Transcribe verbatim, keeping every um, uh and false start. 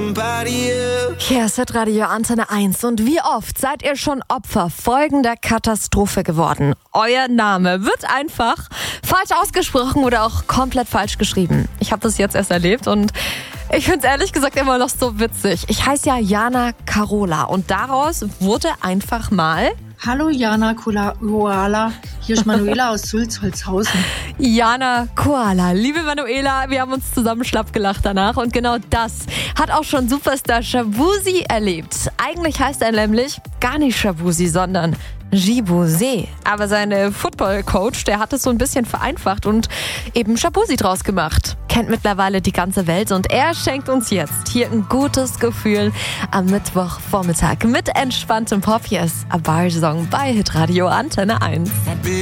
somebody else. Hier ist Radio Antenne eins. Und wie oft seid ihr schon Opfer folgender Katastrophe geworden? Euer Name wird einfach falsch ausgesprochen oder auch komplett falsch geschrieben. Ich habe das jetzt erst erlebt und ich finde es ehrlich gesagt immer noch so witzig. Ich heiße ja Jana Carola und daraus wurde einfach mal... Hallo Jana Koala, hier ist Manuela aus Sulz-Holzhausen. Jana Koala, liebe Manuela, wir haben uns zusammen schlapp gelacht danach und genau das hat auch schon Superstar Shaboozey erlebt. Eigentlich heißt er nämlich gar nicht Shaboozey, sondern Jibozé. Aber seine Football-Coach, der hat es so ein bisschen vereinfacht und eben Shaboozey draus gemacht. Kennt mittlerweile die ganze Welt und er schenkt uns jetzt hier ein gutes Gefühl am Mittwochvormittag mit entspanntem Pop. Hier ist A Bar Song bei Hitradio Antenne eins.